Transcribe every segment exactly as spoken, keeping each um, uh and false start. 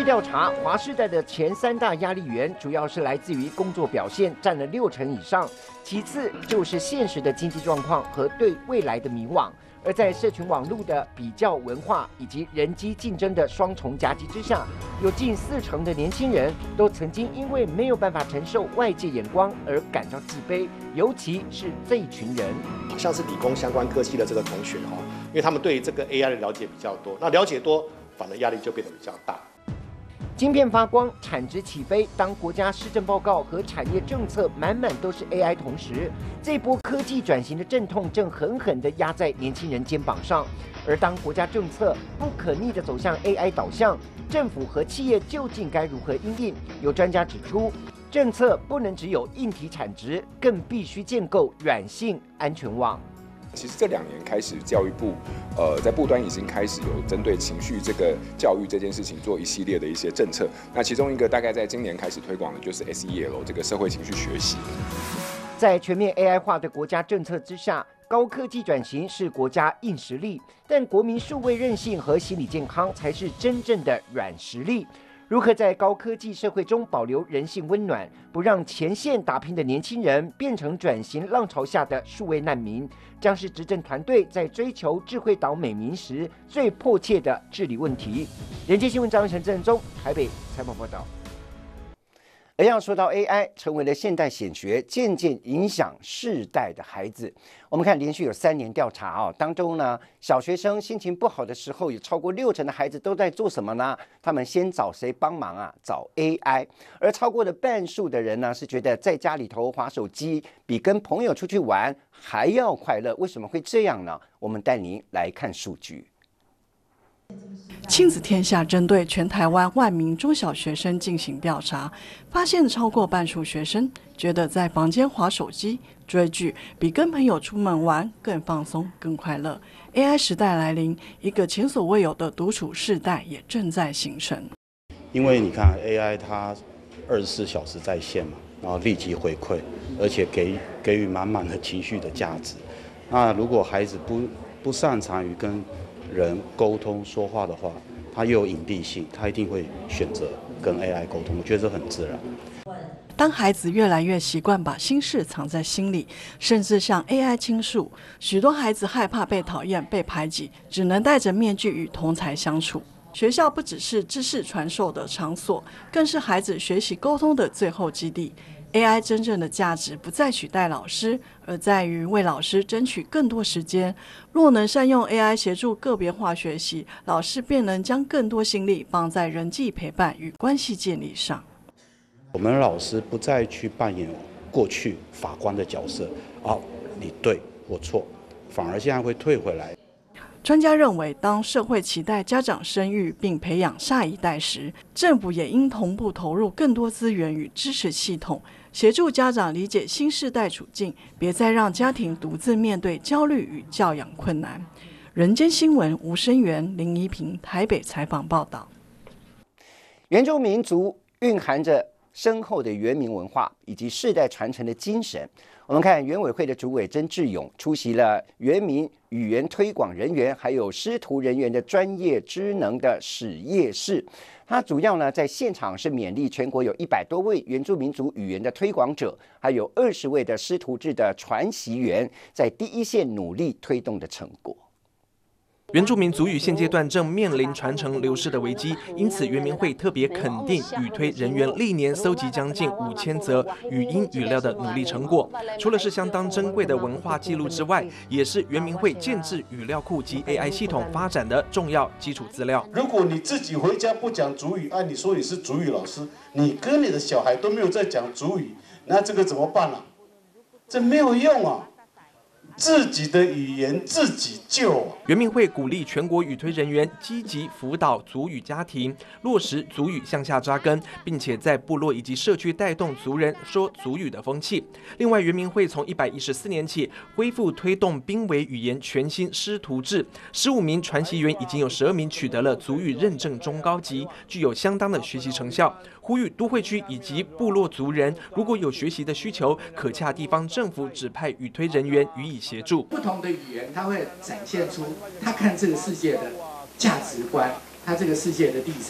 据调查，华世代的前三大压力源主要是来自于工作表现，占了六成以上，其次就是现实的经济状况和对未来的迷惘。而在社群网络的比较文化以及人机竞争的双重夹击之下，有近四成的年轻人都曾经因为没有办法承受外界眼光而感到自卑，尤其是这一群人， 像是理工相关科系的这个同学哈，因为他们对这个 A I 的了解比较多，那了解多，反而压力就变得比较大。 晶片发光，产值起飞。当国家施政报告和产业政策满满都是 A I， 同时，这波科技转型的阵痛正狠狠地压在年轻人肩膀上。而当国家政策不可逆地走向 A I 导向，政府和企业究竟该如何因应？有专家指出，政策不能只有硬体产值，更必须建构软性安全网。 其实这两年开始，教育部呃在部端已经开始有针对情绪这个教育这件事情做一系列的一些政策。那其中一个大概在今年开始推广的就是 S E L 这个社会情绪学习。 在全面 A I 化的国家政策之下，高科技转型是国家硬实力，但国民数位韧性和心理健康才是真正的软实力。如何在高科技社会中保留人性温暖，不让前线打拼的年轻人变成转型浪潮下的数位难民，将是执政团队在追求智慧岛美名时最迫切的治理问题。连接新闻张晨郑中台北采访报道。而要说到 A I 成为了现代显学，渐渐影响世代的孩子。我们看连续有三年调查啊、哦，当中呢，小学生心情不好的时候，有超过六成的孩子都在做什么呢？他们先找谁帮忙啊？找 A I。而超过的半数的人呢，是觉得在家里头滑手机比跟朋友出去玩还要快乐。为什么会这样呢？我们带您来看数据。 亲子天下针对全台湾万名中小学生进行调查，发现超过半数学生觉得在房间滑手机、追剧比跟朋友出门玩更放松、更快乐。A I 时代来临，一个前所未有的独处世代也正在形成。 因为你看 A I 它二十四小时在线嘛，然后立即回馈，而且给给予满满的情绪的价值。那如果孩子不不擅长于跟人沟通说话的话，他又有隐蔽性，他一定会选择跟 A I 沟通，我觉得这很自然。 当孩子越来越习惯把心事藏在心里，甚至向 A I 倾诉，许多孩子害怕被讨厌、被排挤，只能戴着面具与同侪相处。学校不只是知识传授的场所，更是孩子学习沟通的最后基地。A I 真正的价值不再取代老师，而在于为老师争取更多时间。若能善用 A I 协助个别化学习，老师便能将更多心力放在人际陪伴与关系建立上。 我们老师不再去扮演过去法官的角色，啊，你对我错，反而现在会退回来。 专家认为，当社会期待家长生育并培养下一代时，政府也应同步投入更多资源与支持系统，协助家长理解新世代处境，别再让家庭独自面对焦虑与教养困难。人间新闻吴声源、林怡平台北采访报道。 原住民族蕴含着深厚的原民文化以及世代传承的精神。我们看原委会的主委曾志勇出席了原民语言推广人员还有师徒人员的专业知能的实业式。他主要呢在现场是勉励全国有一百多位原住民族语言的推广者，还有二十位的师徒制的传习员，在第一线努力推动的成果。 原住民族语现阶段正面临传承流失的危机，因此原民会特别肯定语推人员历年搜集将近五千则语音语料的努力成果。除了是相当珍贵的文化记录之外，也是原民会建制语料库及 A I 系统发展的重要基础资料。 如果你自己回家不讲族语，按、啊、你说你是族语老师，你跟你的小孩都没有在讲族语，那这个怎么办啊？这没有用啊！自己的语言自己救啊！ 原民会鼓励全国语推人员积极辅导族语家庭，落实族语向下扎根，并且在部落以及社区带动族人说族语的风气。另外，原民会从一百一十四年起恢复推动濒危语言全新师徒制，十五名传习员已经有十二名取得了族语认证中高级，具有相当的学习成效。呼吁都会区以及部落族人，如果有学习的需求，可洽地方政府指派语推人员予以协助。 不同的语言，它会展现出他看这个世界的价值观，他这个世界的立场。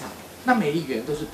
那每一个语言都是